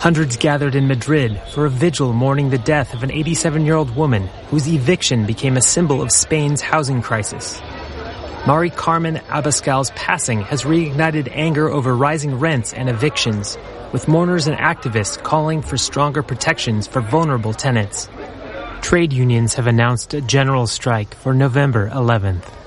Hundreds gathered in Madrid for a vigil mourning the death of an 87-year-old woman whose eviction became a symbol of Spain's housing crisis. Mari Carmen Abascal's passing has reignited anger over rising rents and evictions, with mourners and activists calling for stronger protections for vulnerable tenants. Trade unions have announced a general strike for November 11th.